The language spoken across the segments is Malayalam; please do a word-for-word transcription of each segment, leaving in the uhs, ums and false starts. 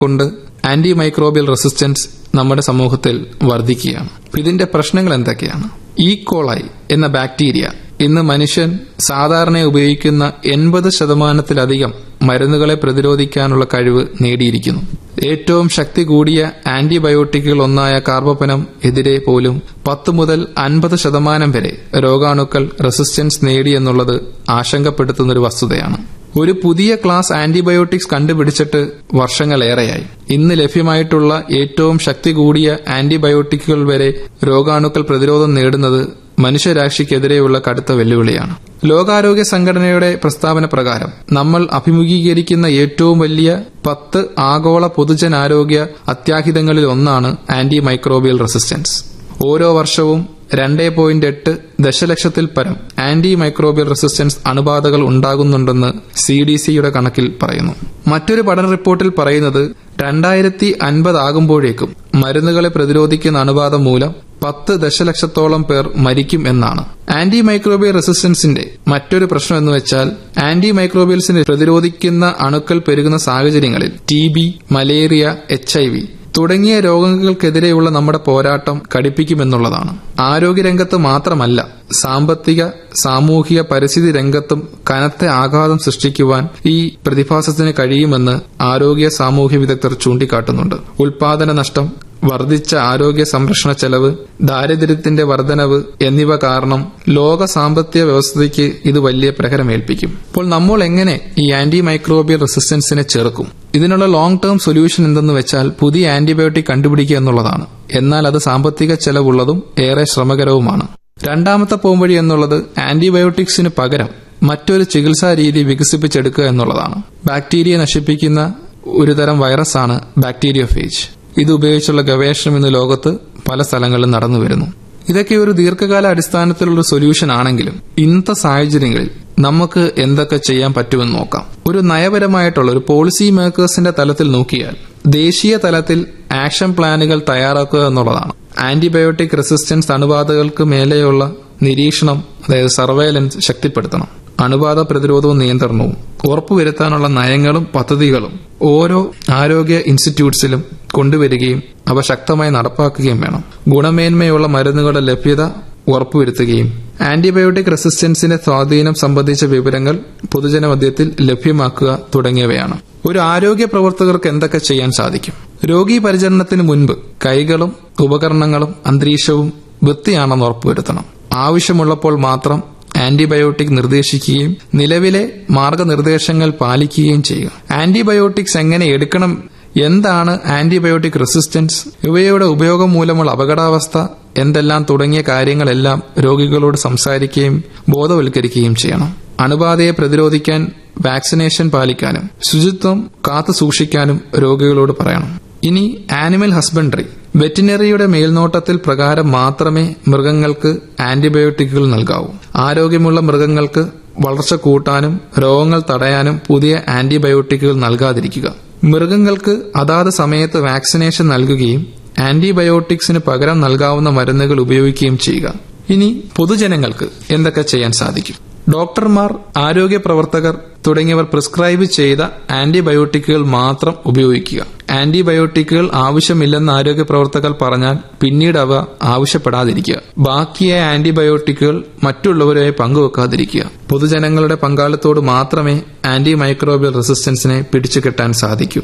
കൊണ്ട് ആന്റി മൈക്രോബിയൽ റെസിസ്റ്റൻസ് നമ്മുടെ സമൂഹത്തിൽ വർദ്ധിക്കുകയാണ്. ഇതിന്റെ പ്രശ്നങ്ങൾ എന്തൊക്കെയാണ്? ഈക്കോളായി എന്ന ബാക്ടീരിയ ഇന്ന് മനുഷ്യൻ സാധാരണ ഉപയോഗിക്കുന്ന എൺപത് ശതമാനത്തിലധികം മരുന്നുകളെ പ്രതിരോധിക്കാനുള്ള കഴിവ് നേടിയിരിക്കുന്നു. ഏറ്റവും ശക്തി കൂടിയ ആന്റിബയോട്ടിക്കുകൾ ഒന്നായ കാർബപ്പനം എതിരെ പോലും പത്ത് മുതൽ അൻപത് ശതമാനം വരെ രോഗാണുക്കൾ റെസിസ്റ്റൻസ് നേടിയെന്നുള്ളത് ആശങ്കപ്പെടുത്തുന്നൊരു വസ്തുതയാണ്. ഒരു പുതിയ ക്ലാസ് ആന്റിബയോട്ടിക്സ് കണ്ടുപിടിച്ചിട്ട് വർഷങ്ങളേറെയായി. ഇന്ന് ലഭ്യമായിട്ടുള്ള ഏറ്റവും ശക്തി കൂടിയ ആന്റിബയോട്ടിക്കുകൾ വരെ രോഗാണുക്കൾ പ്രതിരോധം നേടുന്നത് മനുഷ്യരാശിക്കെതിരെയുള്ള കടുത്ത വെല്ലുവിളിയാണ്. ലോകാരോഗ്യ സംഘടനയുടെ പ്രസ്താവന പ്രകാരം നമ്മൾ അഭിമുഖീകരിക്കുന്ന ഏറ്റവും വലിയ പത്ത് ആഗോള പൊതുജനാരോഗ്യ അത്യാഹിതങ്ങളിൽ ഒന്നാണ് ആന്റി മൈക്രോബിയൽ റെസിസ്റ്റൻസ്. ഓരോ വർഷവും രണ്ട് പോയിന്റ് എട്ട് ദശലക്ഷത്തിൽ പരം anti microbial resistance അണുബാധകൾ ഉണ്ടാകുന്നുണ്ടെന്ന് C D സിയുടെ കണക്കിൽ പറയുന്നു. മറ്റൊരു പഠന റിപ്പോർട്ടിൽ പറയുന്നത് രണ്ടായിരത്തി അൻപത് ആകുമ്പോഴേക്കും മരുന്നുകളെ പ്രതിരോധിക്കുന്ന അണുബാധ മൂലം പത്ത് ദശലക്ഷത്തോളം പേർ മരിക്കും എന്നാണ്. ആന്റി മൈക്രോബിയൽ റെസിസ്റ്റൻസിന്റെ മറ്റൊരു പ്രശ്നം എന്ന് വെച്ചാൽ ആന്റി മൈക്രോബിയൽസിനെ പ്രതിരോധിക്കുന്ന അണുക്കൾ പെരുകുന്ന സാഹചര്യങ്ങളിൽ T B, malaria, H I V തുടങ്ങിയ രോഗങ്ങൾക്കെതിരെയുള്ള നമ്മുടെ പോരാട്ടം കടുപ്പിക്കുമെന്നുള്ളതാണ്. ആരോഗ്യരംഗത്ത് മാത്രമല്ല, സാമ്പത്തിക, സാമൂഹിക, പരിസ്ഥിതി രംഗത്തും കനത്ത ആഘാതം സൃഷ്ടിക്കുവാൻ ഈ പ്രതിഭാസത്തിന് കഴിയുമെന്ന് ആരോഗ്യ സാമൂഹ്യ വിദഗ്ധർ ചൂണ്ടിക്കാട്ടുന്നുണ്ട്. ഉൽപാദന നഷ്ടം, വർദ്ധിച്ച ആരോഗ്യ സംരക്ഷണ ചെലവ്, ദാരിദ്ര്യത്തിന്റെ വർധനവ് എന്നിവ കാരണം ലോക സാമ്പത്തിക വ്യവസ്ഥയ്ക്ക് ഇത് വലിയ പ്രഹരമേൽപ്പിക്കും. അപ്പോൾ നമ്മൾ എങ്ങനെ ഈ ആന്റി മൈക്രോബിയൽ റെസിസ്റ്റൻസിനെ ചെറുക്കും? ഇതിനുള്ള ലോങ് ടേം സൊല്യൂഷൻ എന്തെന്ന് വെച്ചാൽ പുതിയ ആന്റിബയോട്ടിക് കണ്ടുപിടിക്കുക എന്നുള്ളതാണ്. എന്നാൽ അത് സാമ്പത്തിക ചെലവുള്ളതും ഏറെ ശ്രമകരവുമാണ്. രണ്ടാമത്തെ പോംവഴി എന്നുള്ളത് ആന്റിബയോട്ടിക്സിന് പകരം മറ്റൊരു ചികിത്സാ രീതി വികസിപ്പിച്ചെടുക്കുക എന്നുള്ളതാണ്. ബാക്ടീരിയ നശിപ്പിക്കുന്ന ഒരുതരം വൈറസാണ് ബാക്ടീരിയോഫേജ്. ഇത് ഉപയോഗിച്ചുള്ള ഗവേഷണം ഇന്ന് ലോകത്ത് പല സ്ഥലങ്ങളിലും നടന്നുവരുന്നു. ഇതൊക്കെ ഒരു ദീർഘകാല അടിസ്ഥാനത്തിലുള്ള സൊല്യൂഷൻ ആണെങ്കിലും ഇന്നത്തെ സാഹചര്യങ്ങളിൽ നമുക്ക് എന്തൊക്കെ ചെയ്യാൻ പറ്റുമെന്ന് നോക്കാം. ഒരു നയപരമായിട്ടുള്ള ഒരു പോളിസി മേക്കേഴ്സിന്റെ തലത്തിൽ നോക്കിയാൽ ദേശീയ തലത്തിൽ ആക്ഷൻ പ്ലാനുകൾ തയ്യാറാക്കുക എന്നുള്ളതാണ്. ആന്റിബയോട്ടിക് റെസിസ്റ്റൻസ് അണുബാധകൾക്ക് മേലെയുള്ള നിരീക്ഷണം, അതായത് സർവൈലൻസ് ശക്തിപ്പെടുത്തണം. അണുബാധ പ്രതിരോധവും നിയന്ത്രണവും ഉറപ്പുവരുത്താനുള്ള നയങ്ങളും പദ്ധതികളും ഓരോ ആരോഗ്യ ഇൻസ്റ്റിറ്റ്യൂട്ട്സിലും കൊണ്ടുവരികയും അവ ശക്തമായി നടപ്പാക്കുകയും വേണം. ഗുണമേന്മയുള്ള മരുന്നുകളുടെ ലഭ്യത ഉറപ്പുവരുത്തുകയും ആന്റിബയോട്ടിക് റെസിസ്റ്റൻസിന്റെ സ്വാധീനം സംബന്ധിച്ച വിവരങ്ങൾ പൊതുജനമധ്യത്തിൽ ലഭ്യമാക്കുക തുടങ്ങിയവയാണ്. ഒരു ആരോഗ്യ പ്രവർത്തകർക്ക് എന്തൊക്കെ ചെയ്യാൻ സാധിക്കും? രോഗീ പരിചരണത്തിന് മുൻപ് കൈകളും ഉപകരണങ്ങളും അന്തരീക്ഷവും വൃത്തിയാണെന്ന് ഉറപ്പുവരുത്തണം. ആവശ്യമുള്ളപ്പോൾ മാത്രം ആന്റിബയോട്ടിക് നിർദ്ദേശിക്കുകയും നിലവിലെ മാർഗനിർദ്ദേശങ്ങൾ പാലിക്കുകയും ചെയ്യുക. ആന്റിബയോട്ടിക്സ് എങ്ങനെ എടുക്കണം, എന്താണ് ആന്റിബയോട്ടിക് റെസിസ്റ്റൻസ്, ഇവയുടെ ഉപയോഗം മൂലമുള്ള അപകടാവസ്ഥ എന്തെല്ലാം തുടങ്ങിയ കാര്യങ്ങളെല്ലാം രോഗികളോട് സംസാരിക്കുകയും ബോധവൽക്കരിക്കുകയും ചെയ്യണം. അണുബാധയെ പ്രതിരോധിക്കാൻ വാക്സിനേഷൻ പാലിക്കാനും ശുചിത്വം കാത്തു സൂക്ഷിക്കാനും രോഗികളോട് പറയണം. ഇനി ആനിമൽ ഹസ്ബൻഡറി, വെറ്റിനറിയുടെ മേൽനോട്ടത്തിൽ പ്രകാരം മാത്രമേ മൃഗങ്ങൾക്ക് ആന്റിബയോട്ടിക്കുകൾ നൽകാവൂ. ആരോഗ്യമുള്ള മൃഗങ്ങൾക്ക് വളർച്ച കൂട്ടാനും രോഗങ്ങൾ തടയാനും പുതിയ ആന്റിബയോട്ടിക്കുകൾ നൽകാതിരിക്കുക. മൃഗങ്ങൾക്ക് അതാത് സമയത്ത് വാക്സിനേഷൻ നൽകുകയും ആന്റിബയോട്ടിക്സിന് പകരം നൽകാവുന്ന മരുന്നുകൾ ഉപയോഗിക്കുകയും ചെയ്യുക. ഇനി പൊതുജനങ്ങൾക്ക് എന്തൊക്കെ ചെയ്യാൻ സാധിക്കും? ഡോക്ടർമാർ, ആരോഗ്യ പ്രവർത്തകർ തുടങ്ങിയവർ പ്രിസ്ക്രൈബ് ചെയ്ത ആന്റിബയോട്ടിക്കുകൾ മാത്രം ഉപയോഗിക്കുക. ആന്റിബയോട്ടിക്കുകൾ ആവശ്യമില്ലെന്ന് ആരോഗ്യ പ്രവർത്തകർ പറഞ്ഞാൽ പിന്നീട് അവ ആവശ്യപ്പെടാതിരിക്കുക. ബാക്കിയായ ആന്റിബയോട്ടിക്കുകൾ മറ്റുള്ളവരുമായി പങ്കുവെക്കാതിരിക്കുക. പൊതുജനങ്ങളുടെ പങ്കാളിത്തോട് മാത്രമേ ആന്റി മൈക്രോബിയൽ റെസിസ്റ്റൻസിനെ പിടിച്ചുകെട്ടാൻ സാധിക്കൂ.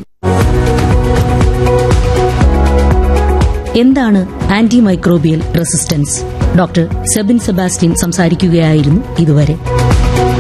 എന്താണ് anti microbial resistance? Doctor Sebin Sebastian സംസാരിക്കുകയായിരുന്നു ഇതുവരെ.